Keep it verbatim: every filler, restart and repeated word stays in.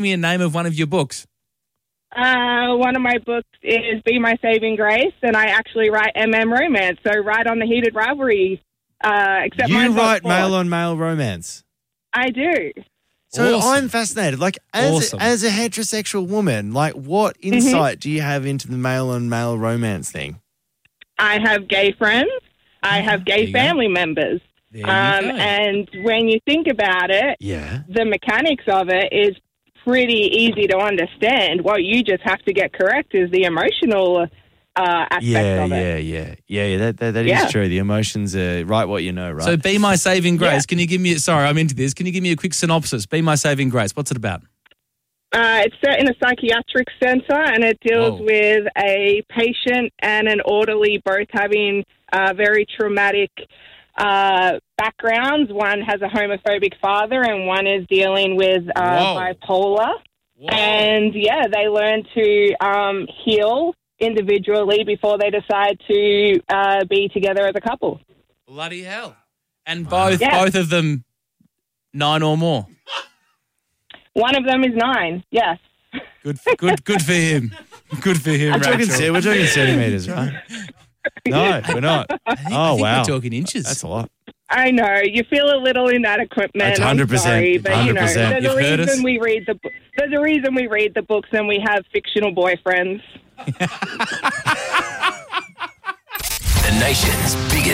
me a name of one of your books. Uh, one of my books is Be My Saving Grace, and I actually write M M romance, so right on the heated rivalry. Uh, except You mine's not write sports. male-on-male romance. I do. So Awesome. I'm fascinated. Like, as, Awesome. as a heterosexual woman, like, what insight do you have into the male-on-male romance thing? I have gay friends. I have There gay you go. family members. There you Um, go. and when you think about it, Yeah. the mechanics of it is pretty easy to understand. What you just have to get correct is the emotional uh, aspect Yeah, of it. yeah, yeah. Yeah, yeah, that, that, that Yeah. is true. The emotions are right what you know, right? So Be My Saving Grace. Yeah. Can you give me, sorry, I'm into this. Can you give me a quick synopsis? Be My Saving Grace. What's it about? Uh, it's set in a psychiatric centre, and it deals Whoa. with a patient and an orderly both having uh, very traumatic uh, backgrounds. One has a homophobic father, and one is dealing with uh, Whoa. bipolar. And, yeah, they learn to um, heal individually before they decide to uh, be together as a couple. Bloody hell. And both Yeah. both of them nine or more. One of them is nine, yes. Good for, good good for him. Good for him, we're, talking, Rachel. ce- we're talking centimetres, right? No, we're not. I think, Oh, I think wow. we're talking inches. That's a lot. I know. You feel a little inadequate, man. That's I'm one hundred percent. sorry, but you know, one hundred percent. there's a You've heard reason us. we read the bo- there's a reason we read the books and we have fictional boyfriends. The nation's biggest